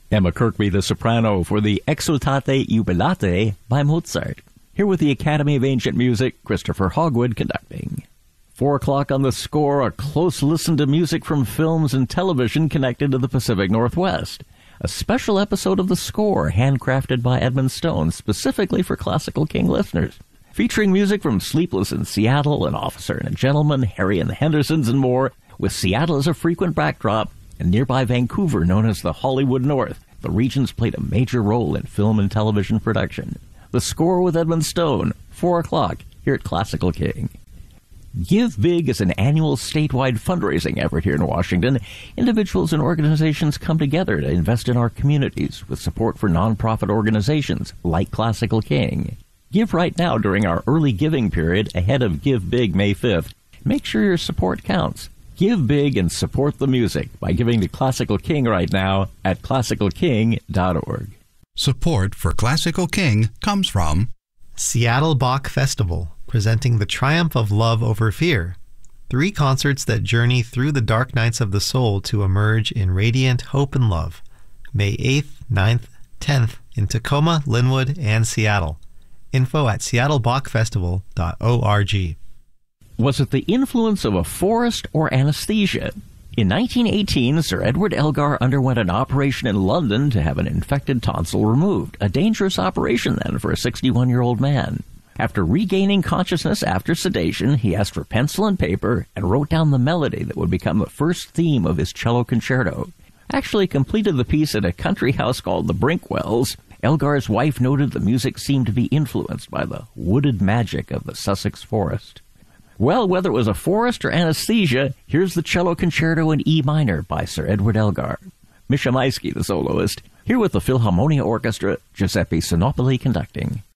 Emma Kirkby, the soprano, for the Exultate Jubilate by Mozart. Here with the Academy of Ancient Music, Christopher Hogwood conducting. 4 o'clock on the score, a close listen to music from films and television connected to the Pacific Northwest. A special episode of The Score, handcrafted by Edmund Stone, specifically for Classical King listeners. Featuring music from Sleepless in Seattle, An Officer and a Gentleman, Harry and the Hendersons, and more, with Seattle as a frequent backdrop, and nearby Vancouver, known as the Hollywood North. The regions played a major role in film and television production. The Score with Edmund Stone, 4 o'clock, here at Classical King. Give Big is an annual statewide fundraising effort here in Washington. Individuals and organizations come together to invest in our communities with support for nonprofit organizations like Classical King. Give right now during our early giving period ahead of Give Big May 5th. Make sure your support counts. Give big and support the music by giving to Classical King right now at classicalking.org. Support for Classical King comes from Seattle Bach Festival, presenting the triumph of love over fear. 3 concerts that journey through the dark nights of the soul to emerge in radiant hope and love. May 8th, 9th, 10th in Tacoma, Linwood, and Seattle. Info at seattlebachfestival.org. Was it the influence of a forest or anesthesia? In 1918, Sir Edward Elgar underwent an operation in London to have an infected tonsil removed, a dangerous operation then for a 61-year-old man. After regaining consciousness after sedation, he asked for pencil and paper and wrote down the melody that would become the first theme of his cello concerto. Actually completed the piece at a country house called the Brinkwells. Elgar's wife noted the music seemed to be influenced by the wooded magic of the Sussex forest. Well, whether it was a forest or anesthesia, here's the cello concerto in E minor by Sir Edward Elgar. Misha Maisky, the soloist, here with the Philharmonia Orchestra, Giuseppe Sinopoli conducting.